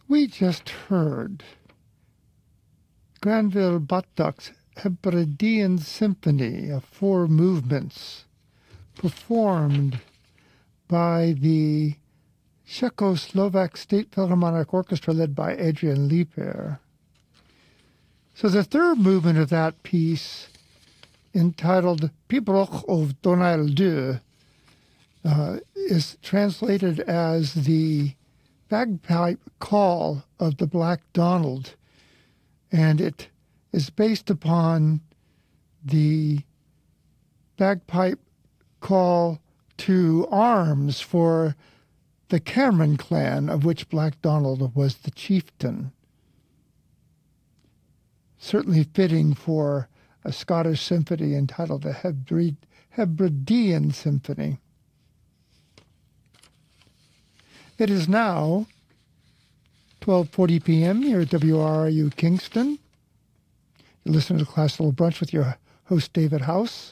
We just heard Granville Batok's Hebridean Symphony of 4 movements, performed by the Czechoslovak State Philharmonic Orchestra led by Adrian Lieper. So the third movement of that piece, entitled Pibroch of Donald II, is translated as the bagpipe call of the Black Donald, and it is based upon the bagpipe call to arms for the Cameron clan, of which Black Donald was the chieftain. Certainly fitting for a Scottish symphony entitled the Hebridean Symphony. It is now 12:40 p.m. here at WRIU Kingston. You're listening to Classical Brunch with your host, David House.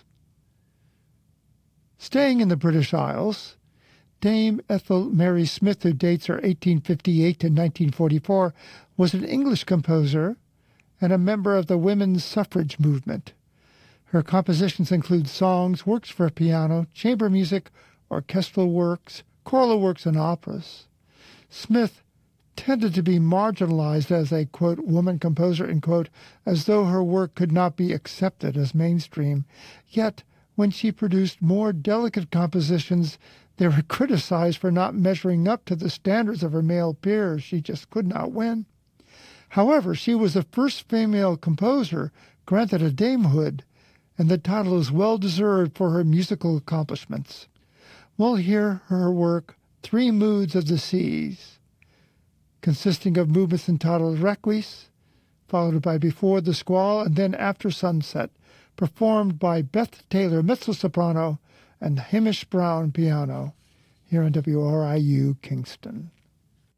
Staying in the British Isles, Dame Ethel Mary Smith, who dates her 1858 to 1944, was an English composer and a member of the women's suffrage movement. Her compositions include songs, works for piano, chamber music, orchestral works, choral works, and operas. Smith tended to be marginalized as a, quote, woman composer, end quote, as though her work could not be accepted as mainstream. Yet, when she produced more delicate compositions, they were criticized for not measuring up to the standards of her male peers. She just could not win. However, she was the first female composer granted a damehood, and the title is well-deserved for her musical accomplishments. We'll hear her work, Three Moods of the Seas, consisting of movements entitled Requiem, followed by Before the Squall, and then After Sunset, performed by Beth Taylor, mezzo-soprano, and Hamish Brown, piano, here on WRIU Kingston.